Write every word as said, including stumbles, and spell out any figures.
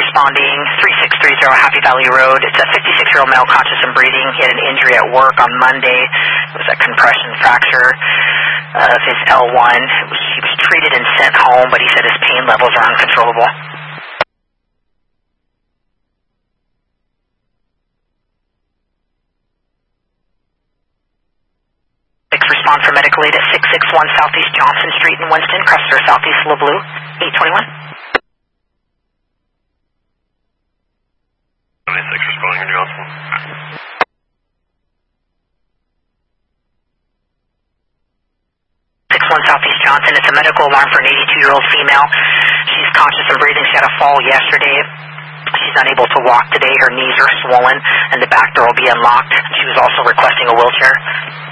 responding, three six three zero Happy Valley Road. It's a fifty-six-year-old male conscious and breathing. He had an injury at work on Monday. It was a compression fracture of his L one. He was treated and sent home, but he said his pain levels are uncontrollable. Respond for medical aid at six six one Southeast Johnson Street in Winston, Cressler, Southeast LeBlue, eight twenty-one. seventy-six responding in Johnson. six one Southeast Johnson. It's a medical alarm for an eighty-two-year-old female. She's conscious and breathing. She had a fall yesterday. She's unable to walk today. Her knees are swollen, and the back door will be unlocked. She was also requesting a wheelchair.